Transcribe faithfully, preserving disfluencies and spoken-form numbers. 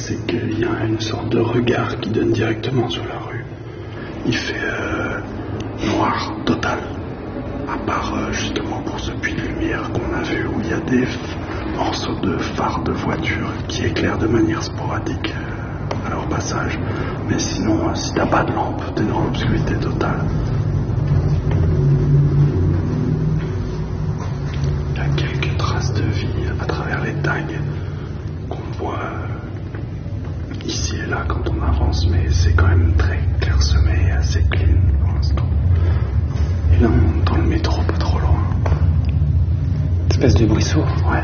c'est qu'il y a une sorte de regard qui donne directement sur la rue. Il fait euh, noir total, à part euh, justement pour ce puits de lumière qu'on a vu où il y a des morceaux de phares de voiture qui éclairent de manière sporadique euh, à leur passage. Mais sinon, euh, si t'as pas de lampe, t'es dans l'obscurité totale. Il y a quelques traces de vie à travers les tags qu'on voit euh, ici et là quand on avance, mais c'est quand même très clairsemé et assez clean pour l'instant. Et là on monte dans le métro pas trop loin. Espèce de bruit sourd. Ouais.